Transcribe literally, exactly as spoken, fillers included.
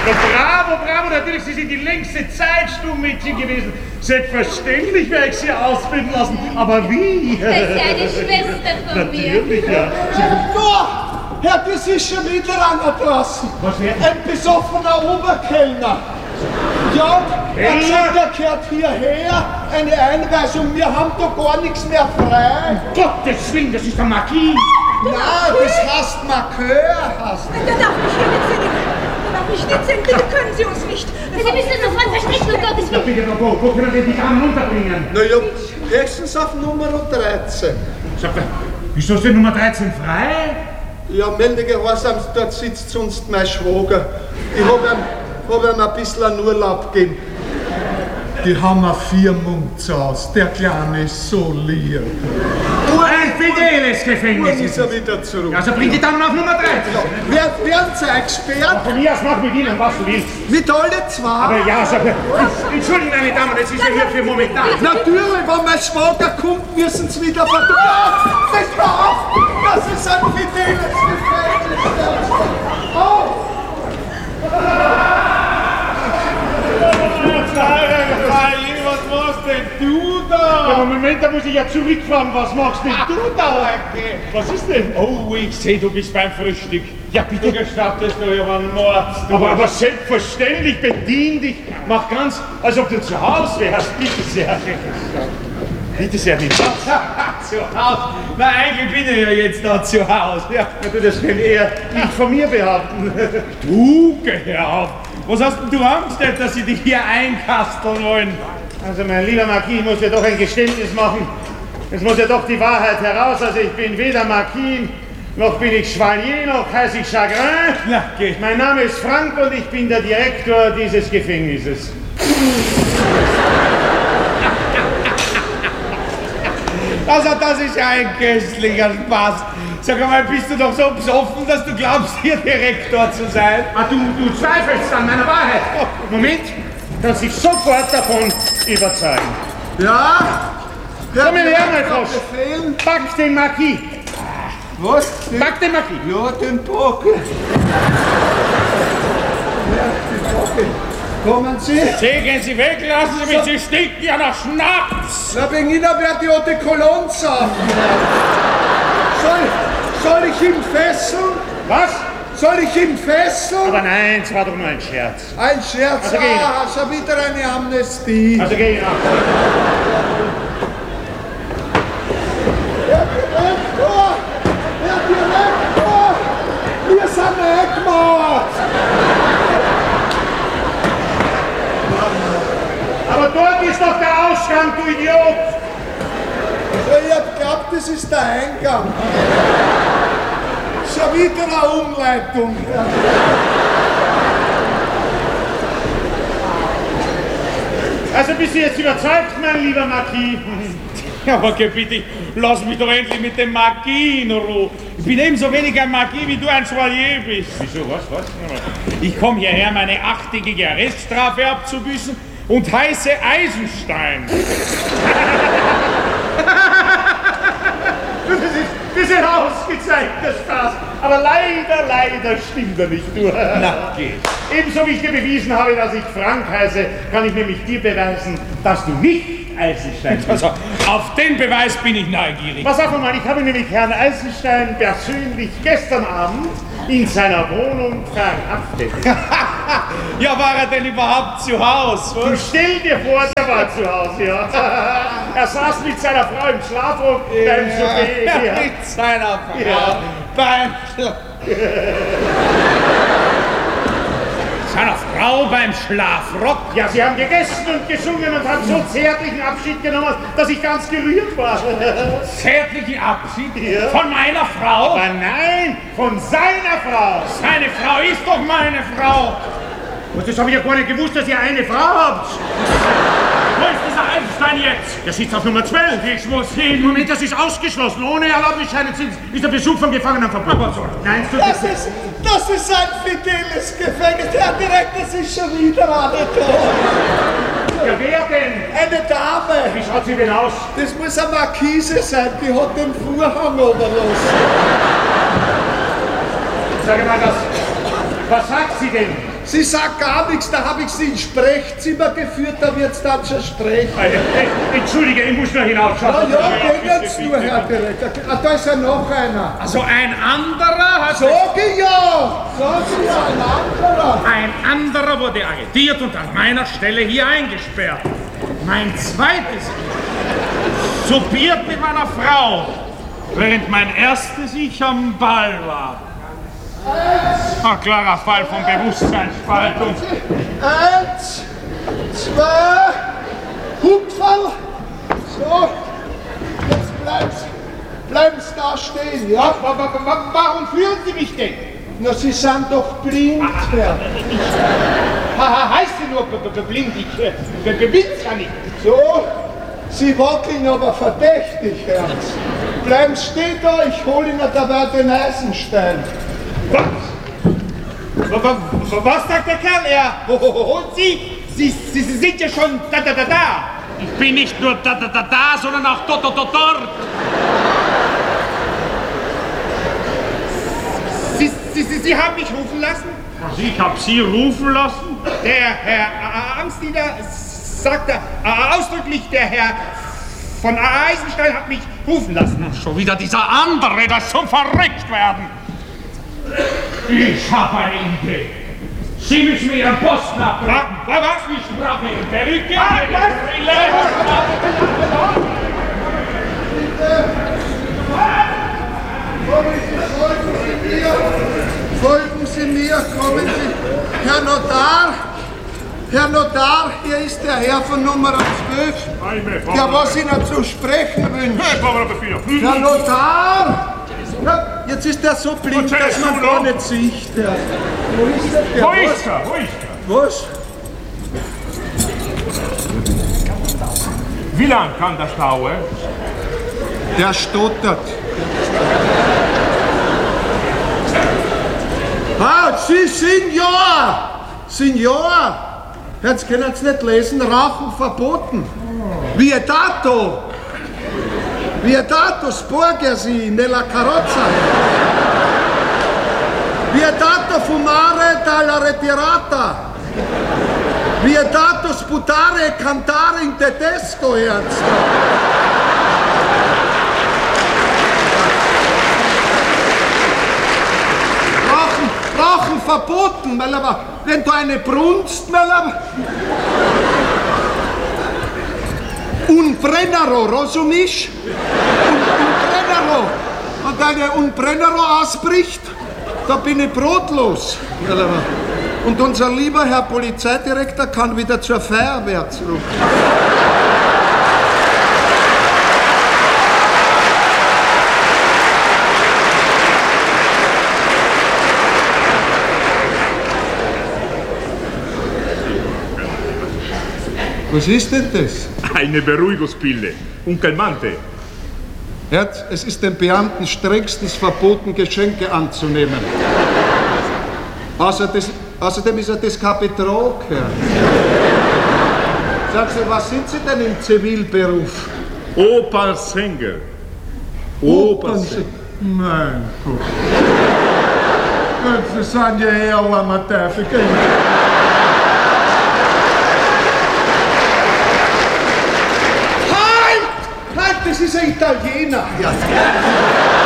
Ja, bravo, bravo, natürlich, Sie sind die längste Zeit Stummmädchen gewesen. Selbstverständlich werde ich Sie ausbilden lassen, aber wie? Das ist ja eine Schwester von mir. Natürlich, ja. Oh, Herr, das ist schon wieder einer draußen. Was wäre? Ein besoffener Oberkellner. Ja, er sagt, er gehört hierher, eine Einweisung, wir haben doch gar nichts mehr frei. Gottes Willen, das ist der Marquis. Nein, das heißt Markeur, heißt Da darf ich hier nicht sehen. Da darf ich nicht sehen. Bitte können Sie uns nicht. Sie müssen sofort verstecken, um Gottes Ja, Willen. bitte, wo, wo können wir die Damen unterbringen? Na ja, höchstens auf Nummer dreizehn. Sag mal, wieso ist die Nummer dreizehn frei? Ja, melde Gehorsam, dort sitzt sonst mein Schwager. Ich hab ihm, hab ihm ein bisschen einen Urlaub gegeben. Die haben eine Firmung zu Hause. Der Kleine ist so lieb. Ein fideles Gefängnis. Nun ist er wieder zurück. Also bring die Damen auf Nummer dreizehn. Wer, werden Sie eingesperrt? Von mir aus mach mit Ihnen, was du willst. Mit alle zwei? Aber ja, sag mal, entschuldigen, meine Damen, es ist ja hier für momentan. Natürlich, wenn mein Schwager kommt, müssen Sie wieder vertrauen. Das war auf! Das ist ein fideles Gefängnis. Oh! Was machst denn du Ja, da? aber Moment, da muss ich ja zurückfahren. Was machst denn du da? Was ist denn? Oh, ich sehe, du bist beim Frühstück. Ja, bitte gestattest du ja einen Mord. Du Aber, aber selbstverständlich, bedien dich. Mach ganz, als ob du zu Hause wärst. Bitte sehr. Bitte sehr, nicht was? zu Hause. Na, eigentlich bin ich ja jetzt da zu Hause. Ja. Ja, du, das kann eher ich von mir behaupten. Du, gehört. Was hast denn du Angst, dass sie dich hier einkasteln wollen? Also, mein lieber Marquis, ich muss ja doch ein Geständnis machen. Es muss ja doch die Wahrheit heraus. Also, ich bin weder Marquis, noch bin ich Chevalier, noch heiße ich Chagrin. Na, geh. Mein Name ist Frank und ich bin der Direktor dieses Gefängnisses. Also, das ist ja ein köstlicher Spaß. Sag einmal, bist du doch so besoffen, dass du glaubst, hier Direktor zu sein? Ah, du, du zweifelst an meiner Wahrheit. Moment, kannst dich sofort davon überzeugen. Ja? Komm her, mein Frosch. Befehlen? Pack den Marquis. Was? Pack den Marquis. Ja, den Pockel. Ja, den Pockel. Kommen Sie? Sie, gehen Sie weg, lassen Sie mich, Sie stinken ja nach Schnaps! Na, wegen Ihnen wird die Eau de Cologne saufen. Soll, soll ich ihn fesseln? Was? Soll ich ihn fesseln? Aber nein, es war doch nur ein Scherz. Ein Scherz, Also geh. ah, schon wieder eine Amnestie. Also geh nach. Herr Direktor! Herr Direktor! Wir sind weggemauert! Aber dort ist doch der Ausgang, du Idiot! Ich hab geglaubt, das ist der Eingang. Schon wieder eine Umleitung. Also bist du jetzt überzeugt, mein lieber Marquis? Ja, aber geh bitte, lass mich doch endlich mit dem Marquis in Ruhe. Ich bin ebenso wenig ein Marquis, wie du ein Chevalier bist. Wieso, was, was? Ich komme hierher, meine achttägige Arreststrafe abzubüßen und heiße Eisenstein. Das ist, das ist ein ausgezeichnter Spaß. Aber leider, leider stimmt er nicht, du. Na, geh. Ebenso wie ich dir bewiesen habe, dass ich Frank heiße, kann ich nämlich dir beweisen, dass du nicht Eisenstein bist. Also, auf den Beweis bin ich neugierig. Pass auf einmal, ich habe nämlich Herrn Eisenstein persönlich gestern Abend in seiner Wohnung verhaftet. Ja, war er denn überhaupt zu Hause? Du stell dir vor, der war zu Hause, ja. Er saß mit seiner Frau im Schlafrock beim Souper. Ja, mit seiner Frau Ja. beim Schla seiner Frau beim Schlafrock? Ja, sie haben gegessen und gesungen und haben so zärtlichen Abschied genommen, dass ich ganz gerührt war. Zärtlichen Abschied Ja. von meiner Frau? Aber nein, von seiner Frau. Seine Frau ist doch meine Frau. Und das habe ich ja gar nicht gewusst, dass ihr eine Frau habt. Wo ist dieser Eisenstein jetzt? Der sitzt auf Nummer zwölf. Ich muss hin. Moment, das ist ausgeschlossen. Ohne Erlaubnisscheine ist der Besuch von Gefangenen verboten. Aber so. Nein, du Das ist, das ist ein fideles Gefängnis. Herr Direktor, das ist schon wieder eine da. Ja, wer denn? Eine Dame. Wie schaut sie denn aus? Das muss eine Markise sein, die hat den Vorhang oberlassen. Sag mal, das, was sagt sie denn? Sie sagt gar nichts, da habe ich sie ins Sprechzimmer geführt, da wird es dann schon sprechen. Äh, äh, Entschuldige, ich muss nur hinausschauen. Na ja, gehen Sie nur, Herr Direktor. Ah, da ist ja noch einer. Also ein anderer hat... Sag ich ja! Sag ich ja, ein anderer. Ein anderer wurde arretiert und an meiner Stelle hier eingesperrt. Mein zweites soupiert mit meiner Frau, während mein erstes Ich am Ball war. Ein klarer Fall von Bewusstseinsspaltung. Eins, zwei, Hupferl. So, jetzt bleib's, bleib's da stehen, ja? Warum führen Sie mich denn? Na, Sie sind doch blind, Herr. Heißt sie nur blind? Ich bin's ja nicht. So, Sie wackeln aber verdächtig, Herr. Bleiben stehen da, ich hol Ihnen dabei den Eisenstein. Was? Was sagt der Kerl? Er holt Sie? Sie, Sie, Sie sind ja schon da, da, da, da. Ich bin nicht nur da, da, da, da, sondern auch dort, dort, dort. Sie, Sie, Sie, Sie haben mich rufen lassen? Also ich habe Sie rufen lassen? Der Herr Amtsdiener sagte äh, ausdrücklich, der Herr von Eisenstein hat mich rufen lassen. Schon wieder dieser andere, das zum Verrücktwerden. Ich habe eine Idee. Sie müssen mir Ihren Posten abbringen. Was? Was? Ich brauche Ihre Perücke, Ihre Brille. Folgen Sie mir, kommen Sie. Herr Notar, Herr Notar, hier ist der Herr von Nummer zwölf, der was Ihnen zu sprechen wünscht. Herr Notar! Na, jetzt ist er so blind, dass man gar nicht sieht. Der. Wo ist der? der Wo ist er? Wo ist er? Was? Wie lang kann das dauern? Der stottert. Ah, Sie, Signor! Signor! Jetzt können Sie nicht lesen, Rauchen verboten. Vietato! Vietato sporgersi nella carrozza. Vietato fumare dalla retirata. Vietato sputare e cantare in tedesco, Herz. Rauchen, Rauchen verboten, weil aber, wenn du eine brunst, weil aber... Un Brennero, rozumiesz? Un, un Brennero. Und eine Un Brennero ausbricht, da bin ich brotlos. Und unser lieber Herr Polizeidirektor kann wieder zur Feuerwehr zurück. Was ist denn das? Eine Beruhigungspille. Un calmante. Herz, es ist den Beamten strengstens verboten, Geschenke anzunehmen. Außer des, außerdem ist er das kein Betrug, Herr. Sagen Sie, was sind Sie denn im Zivilberuf? Opernsänger. Opernsänger. Mein Gott. Sie sind ja eher Amateur. Das ist ein Italiener. Ja.